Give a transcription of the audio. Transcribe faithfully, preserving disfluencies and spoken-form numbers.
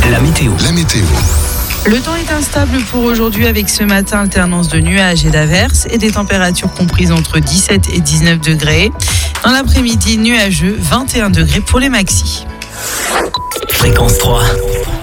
La météo. La météo. Le temps est instable pour aujourd'hui avec ce matin alternance de nuages et d'averses et des températures comprises entre dix-sept et dix-neuf degrés. Dans l'après-midi, nuageux, vingt et un degrés pour les maxis. Fréquence trois.